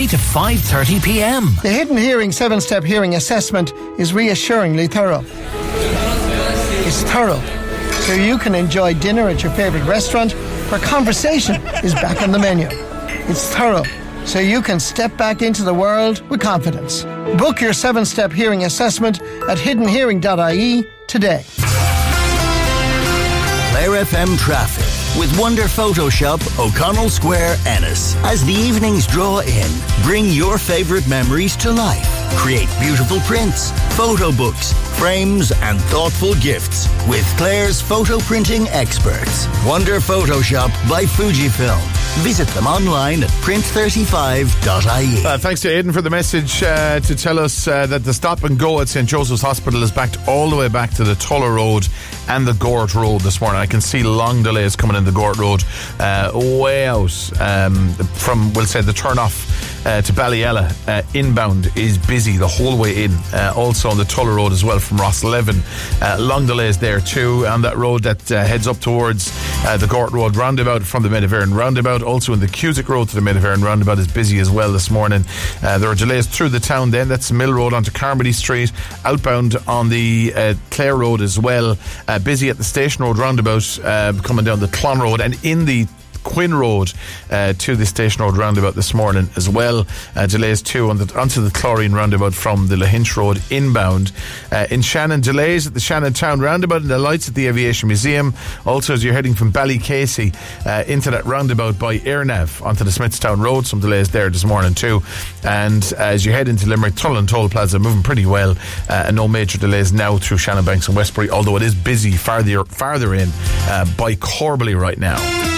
to 5:30 p.m. The Hidden Hearing 7-step hearing assessment is reassuringly thorough. It's thorough, so you can enjoy dinner at your favourite restaurant where conversation is back on the menu. It's thorough, so you can step back into the world with confidence. Book your 7-step hearing assessment at hiddenhearing.ie today. Clare FM traffic with Wonder Photoshop, O'Connell Square, Ennis. As the evenings draw in, bring your favourite memories to life. Create beautiful prints, photo books, frames and thoughtful gifts with Clare's photo printing experts. Wonder Photoshop by Fujifilm. Visit them online at print35.ie. Thanks to Aidan for the message to tell us that the stop and go at St. Joseph's Hospital is backed all the way back to the Tulla Road and the Gort Road this morning. I can see long delays coming in the Gort Road way out from, we'll say, the turn off to Ballyella inbound is busy the whole way in. Also on the Tulla Road as well from Rosslevin. Long delays there too on that road that heads up towards the Gort Road roundabout from the Medivarian roundabout. Also in the Cusick Road to the Medivarian roundabout is busy as well this morning. There are delays through the town then. That's Mill Road onto Carmody Street. Outbound on the Clare Road as well. Busy at the Station Road roundabout coming down the Clon Road, and in the Quinn Road to the Station Road roundabout this morning as well. Delays too onto the Chlorine roundabout from the Lahinch Road inbound. In Shannon, delays at the Shannon Town roundabout and the lights at the Aviation Museum. Also, as you're heading from Ballycasey into that roundabout by Airnav onto the Smithstown Road, some delays there this morning too. And as you head into Limerick, Tull and Toll Plaza moving pretty well, and no major delays now through Shannonbanks and Westbury, although it is busy farther in by Corbally right now.